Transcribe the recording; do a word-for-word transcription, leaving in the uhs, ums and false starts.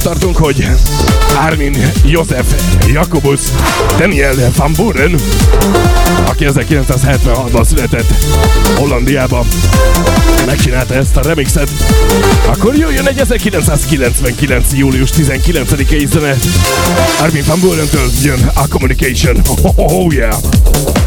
tartunk, hogy Armin Josef Jakobus Daniel van Buren, aki ezerkilencszázhetvenhatban született Hollandiában, megcsinálta ezt a remixet, akkor jöjjön egy ezerkilencszázkilencvenkilenc. július tizenkilencedikei zene. Armin van Burentől jön A Communication. Oh, oh, yeah!